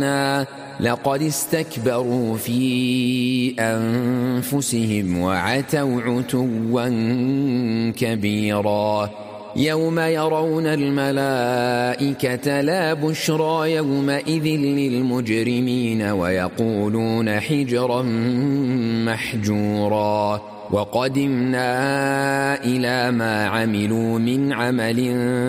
لقد استكبروا في أنفسهم وعتوا عتوا كبيرا يوم يرون الملائكة لا بشرى يومئذ للمجرمين ويقولون حجرا محجورا وقدمنا إلى ما عملوا من عمل